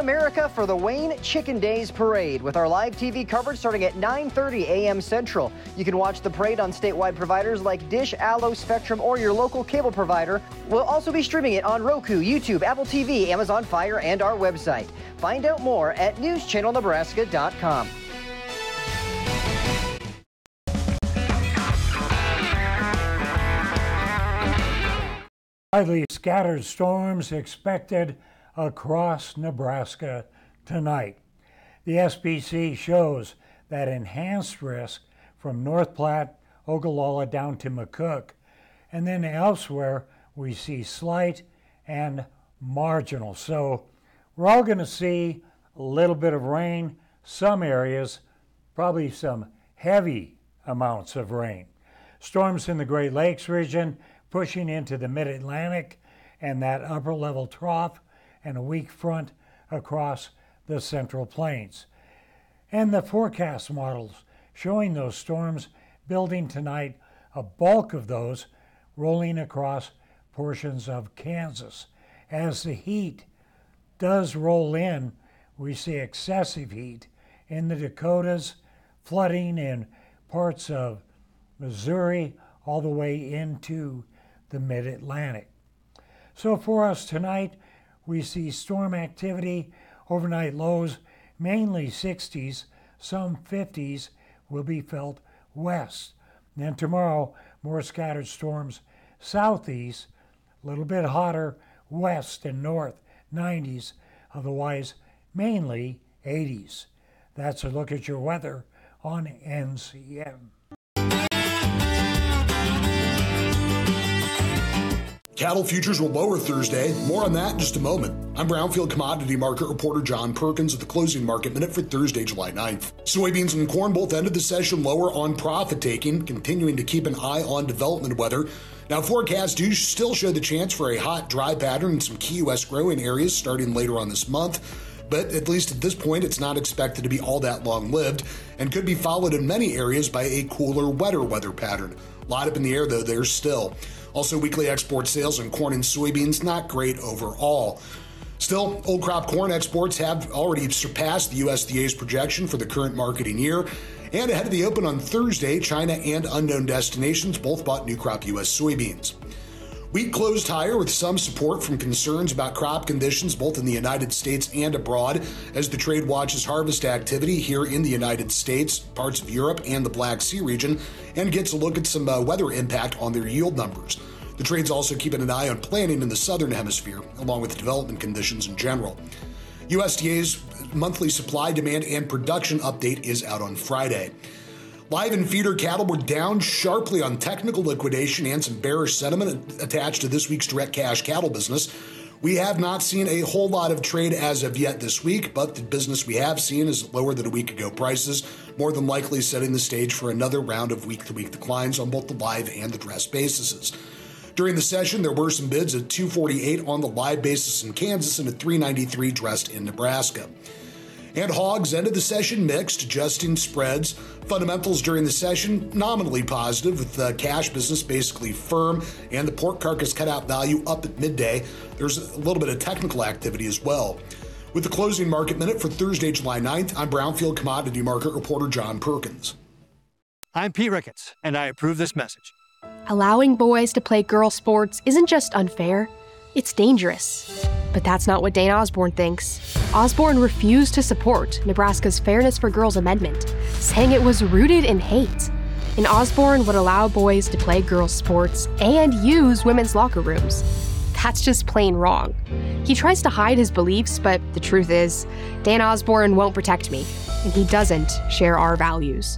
America for the Wayne Chicken Days Parade with our live TV coverage starting at 9:30 a.m. Central. You can watch the parade on statewide providers like Dish, Allo, Spectrum, or your local cable provider. We'll also be streaming it on Roku, YouTube, Apple TV, Amazon Fire, and our website. Find out more at newschannelnebraska.com. Widely scattered storms expected across Nebraska tonight. The SPC shows that enhanced risk from North Platte, Ogallala down to McCook, and then elsewhere we see slight and marginal. So we're all going to see a little bit of rain, some areas, probably some heavy amounts of rain. Storms in the Great Lakes region pushing into the mid-Atlantic and that upper level trough, and a weak front across the Central Plains. And the forecast models showing those storms building tonight, a bulk of those rolling across portions of Kansas. As the heat does roll in, we see excessive heat in the Dakotas, flooding in parts of Missouri, all the way into the mid-Atlantic. So for us tonight, we see storm activity, overnight lows, mainly 60s, some 50s will be felt west. And then tomorrow, more scattered storms southeast, a little bit hotter west and north, 90s, otherwise mainly 80s. That's a look at your weather on NCN. Cattle futures will lower Thursday. More on that in just a moment. I'm Brownfield commodity market reporter John Perkins with the closing market minute for Thursday, July 9th. Soybeans and corn both ended the session lower on profit taking, continuing to keep an eye on development weather. Now, forecasts do still show the chance for a hot, dry pattern in some key U.S. growing areas starting later on this month. But at least at this point, it's not expected to be all that long-lived and could be followed in many areas by a cooler, wetter weather pattern. A lot up in the air, though, there still. Also, weekly export sales on corn and soybeans, not great overall. Still, old crop corn exports have already surpassed the USDA's projection for the current marketing year. And ahead of the open on Thursday, China and unknown destinations both bought new crop U.S. soybeans. Wheat closed higher with some support from concerns about crop conditions both in the United States and abroad as the trade watches harvest activity here in the United States, parts of Europe, and the Black Sea region, and gets a look at some weather impact on their yield numbers. The trade's also keeping an eye on planting in the southern hemisphere, along with development conditions in general. USDA's monthly supply, demand, and production update is out on Friday. Live and feeder cattle were down sharply on technical liquidation and some bearish sentiment attached to this week's direct cash cattle business. We have not seen a whole lot of trade as of yet this week, but the business we have seen is lower than a week ago prices, more than likely setting the stage for another round of week-to-week declines on both the live and the dress bases. During the session, there were some bids at $248 on the live basis in Kansas and at $393 dressed in Nebraska. And hogs ended the session mixed, adjusting spreads. Fundamentals during the session nominally positive, with the cash business basically firm and the pork carcass cutout value up at midday. There's a little bit of technical activity as well. With the closing market minute for Thursday, July 9th, I'm Brownfield commodity market reporter John Perkins. I'm Pete Ricketts, and I approve this message. Allowing boys to play girl sports isn't just unfair, it's dangerous. But that's not what Dana Osborne thinks. Osborne refused to support Nebraska's Fairness for Girls Amendment, saying it was rooted in hate. And Osborne would allow boys to play girls' sports and use women's locker rooms. That's just plain wrong. He tries to hide his beliefs, but the truth is, Dan Osborne won't protect me, and he doesn't share our values.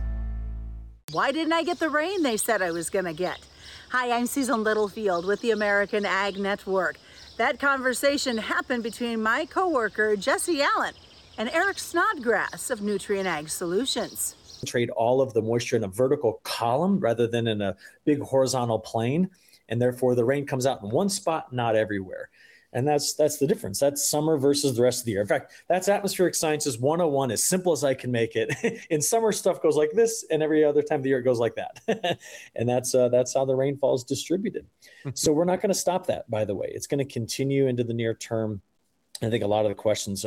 Why didn't I get the rain they said I was gonna get? Hi, I'm Susan Littlefield with the American Ag Network. That conversation happened between my coworker, Jesse Allen, and Eric Snodgrass of Nutrient Ag Solutions. Trade all of the moisture in a vertical column rather than in a big horizontal plane, and therefore the rain comes out in one spot, not everywhere. And that's the difference. That's summer versus the rest of the year. In fact, that's atmospheric sciences 101, as simple as I can make it. In summer, stuff goes like this, and every other time of the year it goes like that. And that's how the rainfall is distributed. So we're not going to stop that, by the way. It's going to continue into the near term. I think a lot of the questions